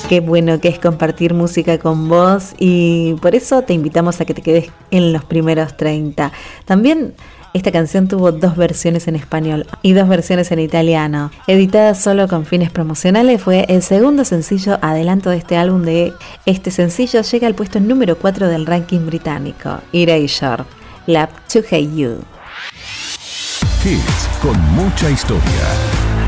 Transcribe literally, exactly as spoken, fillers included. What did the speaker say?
Qué bueno que es compartir música con vos y por eso te invitamos a que te quedes en los primeros treinta. También esta canción tuvo dos versiones en español y dos versiones en italiano. Editada solo con fines promocionales, fue el segundo sencillo adelanto de este álbum. De este sencillo llega al puesto número cuatro del ranking británico. Erasure, Love to Hate You. Hits con mucha historia.